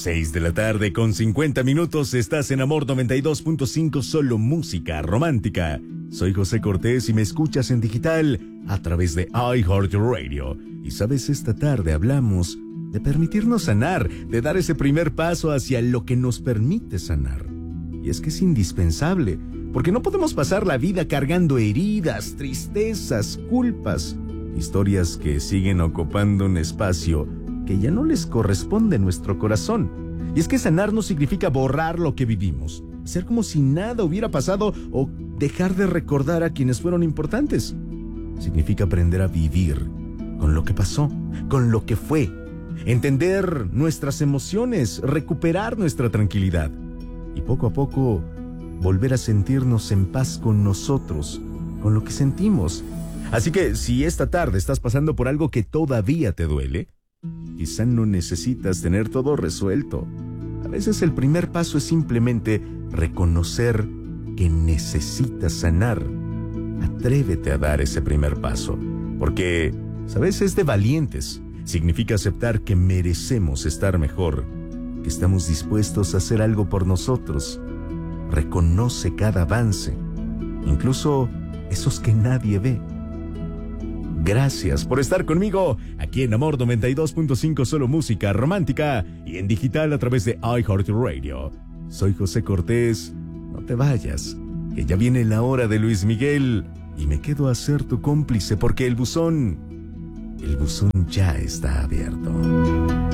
6 de la tarde con 50 minutos, estás en Amor 92.5, solo música romántica. Soy José Cortés y me escuchas en digital a través de iHeartRadio. Y sabes, esta tarde hablamos de permitirnos sanar, de dar ese primer paso hacia lo que nos permite sanar. Y es que es indispensable, porque no podemos pasar la vida cargando heridas, tristezas, culpas, historias que siguen ocupando un espacio que ya no les corresponde en nuestro corazón. Y es que sanar no significa borrar lo que vivimos, ser como si nada hubiera pasado o dejar de recordar a quienes fueron importantes. Significa aprender a vivir con lo que pasó, con lo que fue, entender nuestras emociones, recuperar nuestra tranquilidad y poco a poco volver a sentirnos en paz con nosotros, con lo que sentimos. Así que si esta tarde estás pasando por algo que todavía te duele, quizá no necesitas tener todo resuelto. A veces el primer paso es simplemente reconocer que necesitas sanar. Atrévete a dar ese primer paso, porque, ¿sabes? Es de valientes. Significa aceptar que merecemos estar mejor, que estamos dispuestos a hacer algo por nosotros. Reconoce cada avance, incluso esos que nadie ve. Gracias por estar conmigo aquí en Amor 92.5, solo música romántica, y en digital a través de iHeartRadio. Soy José Cortés. No te vayas, que ya viene la hora de Luis Miguel y me quedo a ser tu cómplice porque el buzón ya está abierto.